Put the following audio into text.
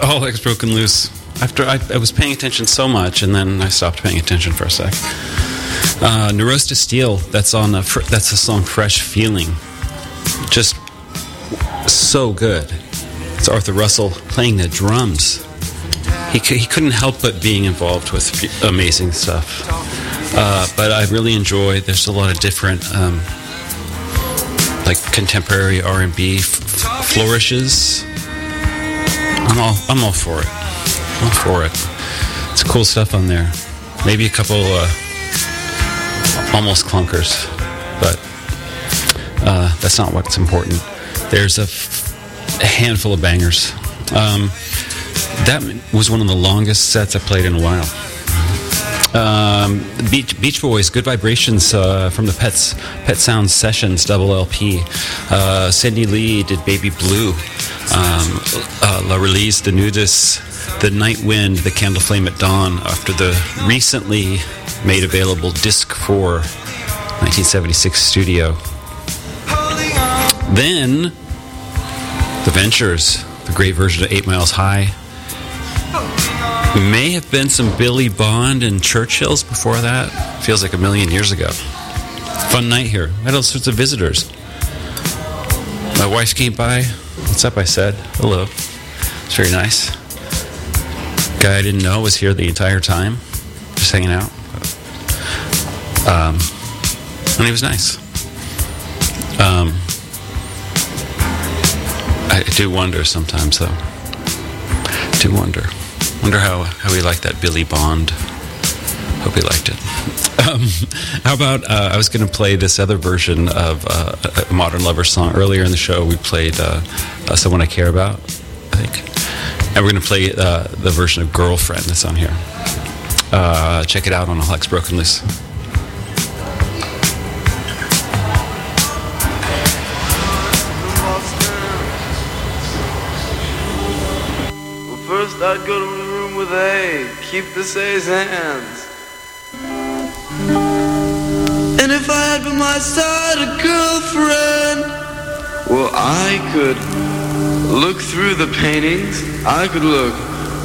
All Heck's Broken Loose. After I was paying attention so much, and then I stopped paying attention for a sec. Neurosis to Steel, that's the song Fresh Feeling. Just so good. It's Arthur Russell playing the drums. He couldn't help but being involved with amazing stuff. But I really enjoy, there's a lot of different like contemporary R&B flourishes. I'm all for it. I'm for it. It's cool stuff on there. Maybe a couple almost clunkers, but that's not what's important. There's a handful of bangers. That was one of the longest sets I played in a while. Beach Boys, Good Vibrations from the Pet Sounds Sessions double LP. Cindy Lee did Baby Blue. La Release, The Nudists, The Night Wind, The Candle Flame at Dawn, after the recently made available Disc 4 1976 studio. Then The Ventures, the great version of 8 Miles High. May have been some Billy Bond and Churchills before that. Feels like a million years ago. Fun night here. I had all sorts of visitors. My wife came by. What's up, I said. Hello. It's very nice. Guy I didn't know was here the entire time. Just hanging out. And he was nice. I do wonder sometimes, though. Do wonder. Wonder how he liked that Billy Bond. Hope he liked it. How about, I was going to play this other version of a Modern Lovers song. Earlier in the show, we played Someone I Care About, I think. And we're going to play the version of Girlfriend that's on here. Check it out on All Heck's Broken Loose. First I'd go to the room with A, keep the A's hands. And if I had by my side a girlfriend, well, I could look through the paintings, I could look